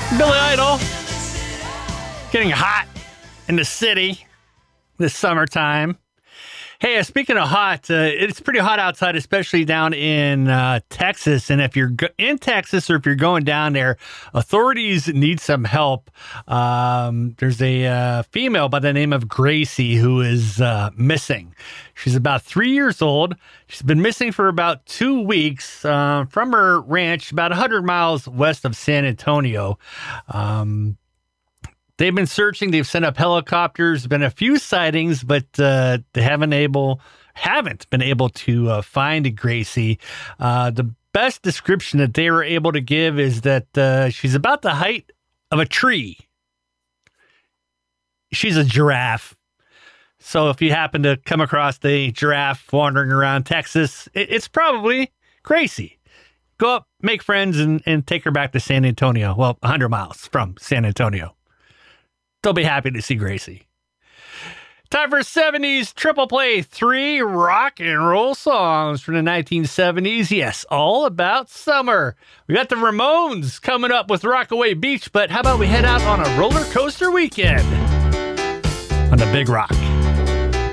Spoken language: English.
Billy Idol. Getting hot in the city this summertime. Hey, speaking of hot, it's pretty hot outside, especially down in Texas. And if you're in Texas or if you're going down there, authorities need some help. There's a female by the name of Gracie who is missing. She's about 3 years old. She's been missing for about 2 weeks from her ranch about 100 miles west of San Antonio. They've been searching. They've sent up helicopters. Been a few sightings, but they haven't been able to find Gracie. The best description that they were able to give is that she's about the height of a tree. She's a giraffe. So if you happen to come across the giraffe wandering around Texas, it's probably Gracie. Go up, make friends, and take her back to San Antonio. Well, 100 miles from San Antonio. They'll be happy to see Gracie. Time for 70s Triple Play. 3 rock and roll songs from the 1970s. Yes, all about summer. We got the Ramones coming up with Rockaway Beach, but how about we head out on a roller coaster weekend on the Big Rock?